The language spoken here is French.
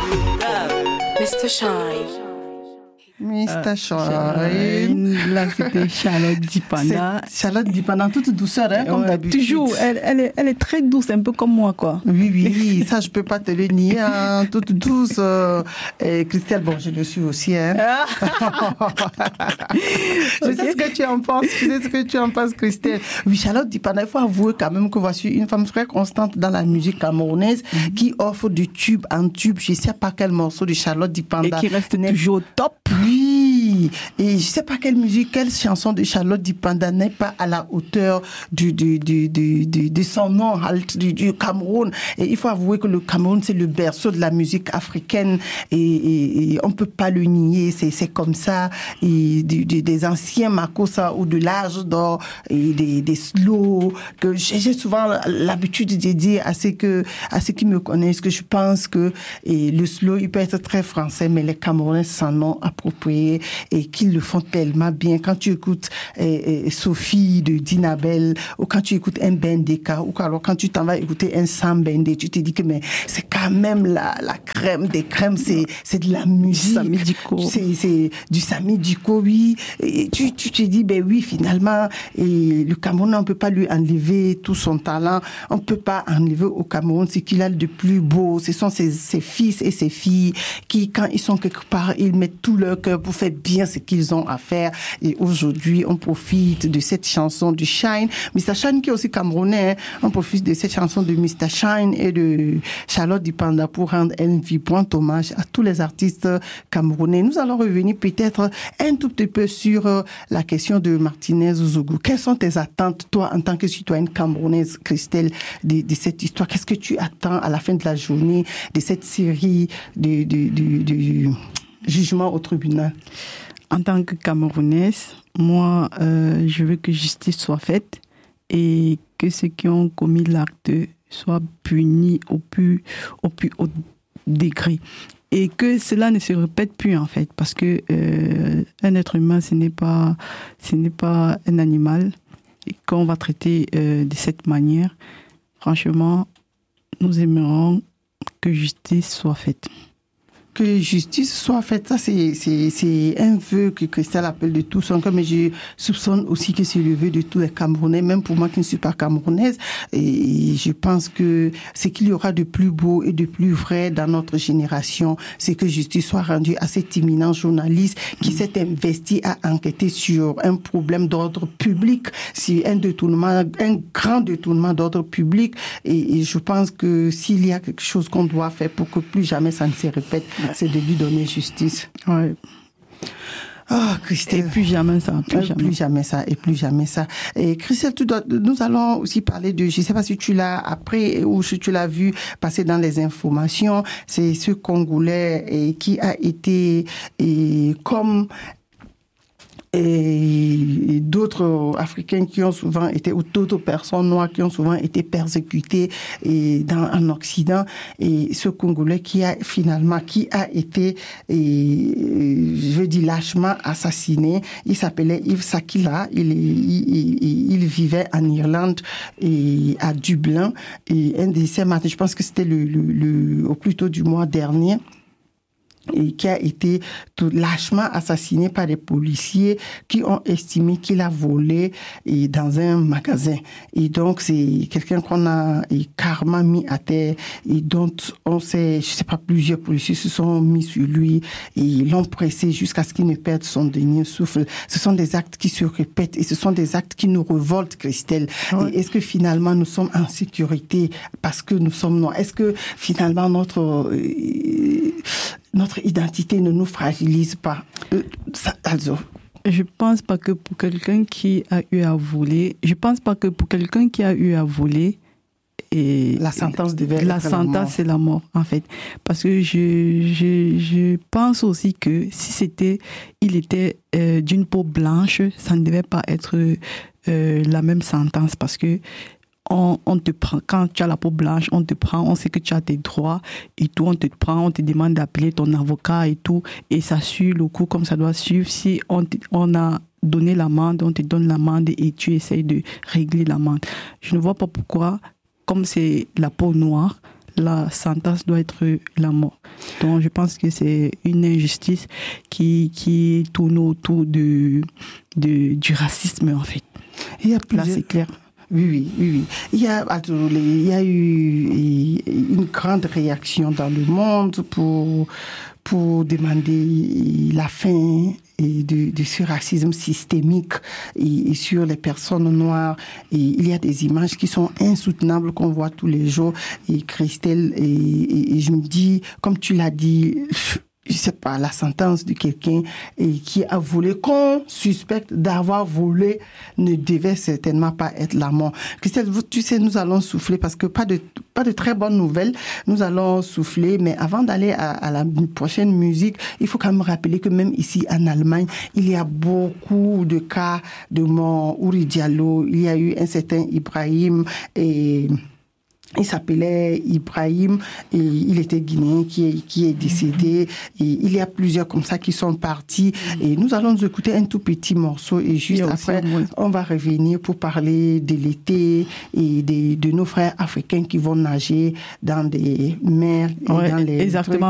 Mr. Shine. Mr. Shine. Là, c'était Charlotte Dipanda. Charlotte Dipanda, toute douceur, hein, comme d'habitude. Toujours, elle est très douce, un peu comme moi, quoi. Oui, ça, je peux pas te le nier, hein, toute douce. Et Christelle, bon, je le suis aussi, hein. Je sais ce que tu en penses, Christelle. Oui, Charlotte Dipanda, il faut avouer quand même que voici une femme très constante dans la musique camerounaise qui offre du tube en tube. Je sais pas quel morceau de Charlotte Dipanda. Et qui reste toujours top. Oui, et je sais pas quelle musique, quelle chanson de Charlotte Dipanda n'est pas à la hauteur de son nom, du Cameroun. Et il faut avouer que le Cameroun, c'est le berceau de la musique africaine et on peut pas le nier, c'est comme ça. Et des anciens Makossa ou de l'âge d'or et des slow que j'ai souvent l'habitude de dire à ceux qui me connaissent que je pense que le slow, il peut être très français, mais les Camerounais s'en ont approprié et qu'ils le font tellement bien. Quand tu écoutes Sophie de Dinabel ou quand tu écoutes un Bendeka ou alors quand tu t'en vas écouter un Sam Bende, tu te dis que mais c'est quand même la crème des crèmes, c'est de la musique. Sami Diko. C'est du Sami Diko, oui. Et tu te dis, ben oui, finalement, et le Cameroun, on ne peut pas lui enlever tout son talent. On ne peut pas enlever au Cameroun ce qu'il a de plus beau. Ce sont ses fils et ses filles qui, quand ils sont quelque part, ils mettent tout leur cœur pour faire bien ce qu'ils ont à faire. Et aujourd'hui, on profite de cette chanson du Shine. Mr. Shine qui est aussi camerounais, hein, on profite de cette chanson de Mr. Shine et de Charlotte Dipanda pour rendre un vibrant hommage à tous les artistes camerounais. Nous allons revenir peut-être un tout petit peu sur la question de Martinez Ouzougou. Quelles sont tes attentes, toi, en tant que citoyenne camerounaise, Christelle, de cette histoire? Qu'est-ce que tu attends à la fin de la journée de cette série de jugement au tribunal? En tant que Camerounaise, moi, je veux que justice soit faite et que ceux qui ont commis l'acte soient punis au plus haut degré. Et que cela ne se répète plus, en fait, parce que un être humain, ce n'est pas un animal et qu'on va traiter de cette manière. Franchement, nous aimerions que justice soit faite. Que justice soit faite, ça c'est un vœu que Christelle appelle de tout son cœur, mais je soupçonne aussi que c'est le vœu de tous les Camerounais, même pour moi qui ne suis pas camerounaise. Et je pense que ce qu'il y aura de plus beau et de plus vrai dans notre génération, c'est que justice soit rendue à cet imminent journaliste qui s'est investi à enquêter sur un problème d'ordre public, sur un grand détournement d'ordre public. Et je pense que s'il y a quelque chose qu'on doit faire pour que plus jamais ça ne se répète, c'est de lui donner justice. Ouais. Oh, Christelle. Et plus jamais ça. Plus jamais ça. Et Christelle, nous allons aussi parler de, je ne sais pas si tu l'as appris ou si tu l'as vu passer dans les informations, c'est ce Congolais qui a été comme et d'autres Africains qui ont souvent été, ou d'autres personnes noires qui ont souvent été persécutées en Occident, et ce Congolais qui a été, je veux dire, lâchement assassiné. Il s'appelait Yves Sakila, il vivait en Irlande et à Dublin, et un de ces matins, je pense que c'était au plus tôt du mois dernier, et qui a été tout lâchement assassiné par des policiers qui ont estimé qu'il a volé dans un magasin. Et donc, c'est quelqu'un qu'on a carrément mis à terre et dont plusieurs policiers se sont mis sur lui et l'ont pressé jusqu'à ce qu'il ne perde son dernier souffle. Ce sont des actes qui se répètent et ce sont des actes qui nous révoltent, Christelle. Ouais. Et est-ce que finalement nous sommes en sécurité parce que nous sommes noirs? Est-ce que finalement notre identité ne nous fragilise pas? Je pense pas que pour quelqu'un qui a eu à voler, et la sentence c'est la mort, en fait. Parce que je pense aussi que si il était d'une peau blanche, ça ne devait pas être la même sentence, parce que on te prend, quand tu as la peau blanche, on te prend, on sait que tu as tes droits et tout, on te prend, on te demande d'appeler ton avocat et tout, et ça suit le coup comme ça doit suivre. Si on a donné l'amende, on te donne l'amende et tu essayes de régler l'amende. Je ne vois pas pourquoi, comme c'est la peau noire, la sentence doit être la mort. Donc je pense que c'est une injustice qui tourne autour du racisme en fait. Là c'est clair. Oui. Il y a eu une grande réaction dans le monde pour demander la fin de ce racisme systémique et sur les personnes noires. Et il y a des images qui sont insoutenables qu'on voit tous les jours. Et Christelle, et je me dis, comme tu l'as dit, je sais pas, la sentence de quelqu'un qui a volé, qu'on suspecte d'avoir volé, ne devait certainement pas être la mort. Christelle, tu sais, nous allons souffler parce que pas de très bonnes nouvelles. Nous allons souffler, mais avant d'aller à la prochaine musique, il faut quand même rappeler que même ici en Allemagne, il y a beaucoup de cas de mort. Ouri Diallo, il y a eu un certain Ibrahim et il s'appelait Ibrahim et il était guinéen qui est décédé et il y a plusieurs comme ça qui sont partis et nous allons nous écouter un tout petit morceau et juste après on va revenir pour parler de l'été et de nos frères africains qui vont nager dans des mers et dans les exactement.